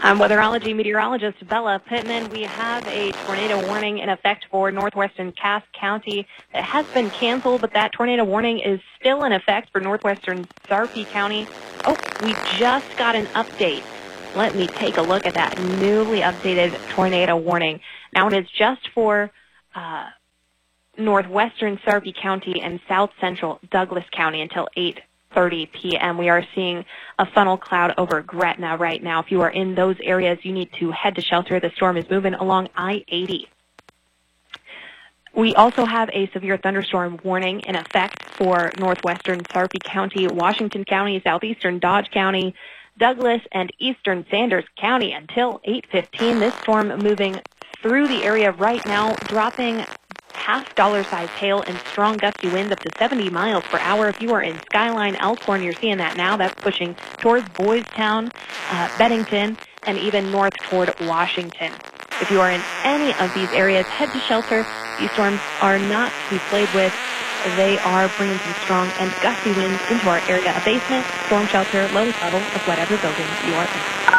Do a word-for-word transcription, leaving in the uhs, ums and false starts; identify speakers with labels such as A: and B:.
A: I'm weatherology meteorologist Bella Pittman. We have a tornado warning in effect for northwestern Cass County. It has been canceled, but that tornado warning is still in effect for northwestern Sarpy County. Oh, we just got an update. Let me take a look at that newly updated tornado warning. Now it is just for uh, northwestern Sarpy County and south central Douglas County until eight thirty p m We are seeing a funnel cloud over Gretna right now. If you are in those areas, you need to head to shelter. The storm is moving along I eighty. We also have a severe thunderstorm warning in effect for northwestern Sarpy County, Washington County, southeastern Dodge County, Douglas, and eastern Sanders County until eight fifteen. This storm moving through the area right now, dropping half dollar size hail and strong gusty winds up to seventy miles per hour. If you are in Skyline, Elkhorn, you're seeing that now. That's pushing towards Boys Town, uh, Bennington, and even north toward Washington. If you are in any of these areas, head to shelter. These storms are not to be played with. They are bringing some strong and gusty winds into our area. A basement, storm shelter, lowest level of whatever building you are in.